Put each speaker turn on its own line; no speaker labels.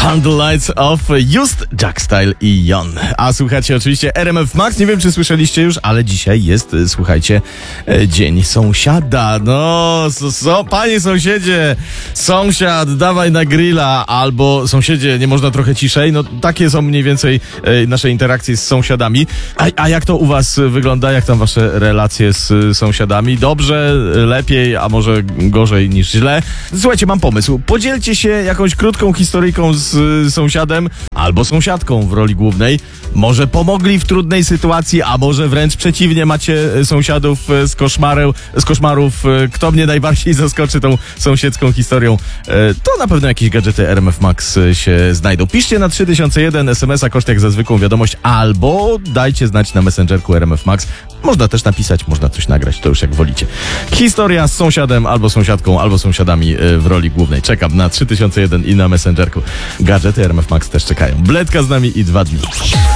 Turn the Lights Off, Just, Jack Style i Jon. A słuchacie oczywiście RMF Max. Nie wiem, czy słyszeliście już, ale dzisiaj jest, słuchajcie, Dzień Sąsiada. No, panie sąsiedzie, sąsiad, dawaj na grilla, albo sąsiedzie, nie można trochę ciszej. No, takie są mniej więcej nasze interakcje z sąsiadami. A jak to u was wygląda? Jak tam wasze relacje z sąsiadami? Dobrze, lepiej, a może gorzej niż źle? Słuchajcie, mam pomysł. Podzielcie się jakąś krótką historyjką z sąsiadem albo sąsiadką w roli głównej. Może pomogli w trudnej sytuacji, a może wręcz przeciwnie, macie sąsiadów z koszmarów. Kto mnie najbardziej zaskoczy tą sąsiedzką historią, to na pewno jakieś gadżety RMF Max się znajdą. Piszcie na 3001 SMS-a koszt jak za zwykłą wiadomość, albo dajcie znać na Messengerku RMF Max. Można też napisać, można coś nagrać, to już jak wolicie. Historia z sąsiadem, albo sąsiadką, albo sąsiadami w roli głównej. Czekam na 3001 i na Messengerku. Gadżety RMF Max też czekają. Bledka z nami i 2 dni.